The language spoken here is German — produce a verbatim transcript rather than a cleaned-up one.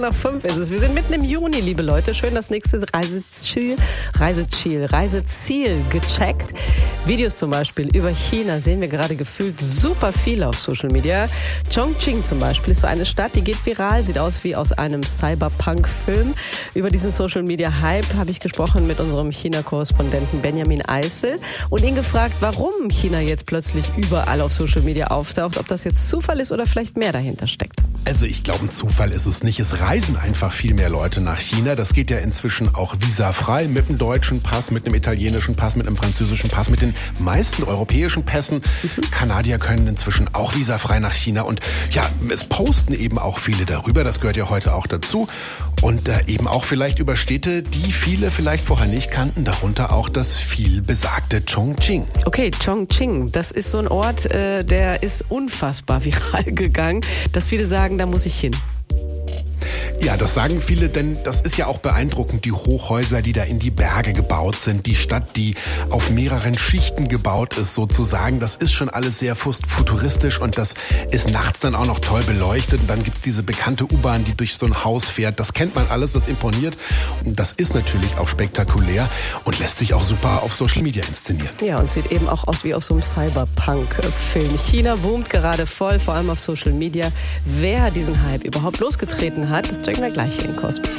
Nach fünf ist es. Wir sind mitten im Juni, liebe Leute. Schön das nächste Reiseziel, Reiseziel, Reiseziel gecheckt. Videos zum Beispiel über China sehen wir gerade gefühlt super viele auf Social Media. Chongqing zum Beispiel ist so eine Stadt, die geht viral, sieht aus wie aus einem Cyberpunk-Film. Über diesen Social Media Hype habe ich gesprochen mit unserem China-Korrespondenten Benjamin Eisel und ihn gefragt, warum China jetzt plötzlich überall auf Social Media auftaucht, ob das jetzt Zufall ist oder vielleicht mehr dahinter steckt. Also ich glaube, ein Zufall ist es nicht. Es reisen einfach viel mehr Leute nach China. Das geht ja inzwischen auch visafrei mit einem deutschen Pass, mit einem italienischen Pass, mit einem französischen Pass, mit den meisten europäischen Pässen. Mhm. Kanadier können inzwischen auch visafrei nach China. Und ja, es posten eben auch viele darüber. Das gehört ja heute auch dazu. Und äh, eben auch vielleicht über Städte, die viele vielleicht vorher nicht kannten. Darunter auch das viel besagte Chongqing. Okay, Chongqing, das ist so ein Ort, äh, der ist unfassbar viral gegangen, dass viele sagen, da muss ich hin. Ja, das sagen viele, denn das ist ja auch beeindruckend, die Hochhäuser, die da in die Berge gebaut sind, die Stadt, die auf mehreren Schichten gebaut ist sozusagen, das ist schon alles sehr futuristisch und das ist nachts dann auch noch toll beleuchtet und dann gibt's diese bekannte U-Bahn, die durch so ein Haus fährt, das kennt man alles, das imponiert und das ist natürlich auch spektakulär und lässt sich auch super auf Social Media inszenieren. Ja, und sieht eben auch aus wie aus so einem Cyberpunk-Film. China boomt gerade voll, vor allem auf Social Media. Wer diesen Hype überhaupt losgetreten hat, das checken wir gleich hier in Kosmos.